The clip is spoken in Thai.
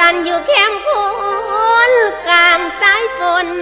อยู่แคมป์คนกลางสายฝน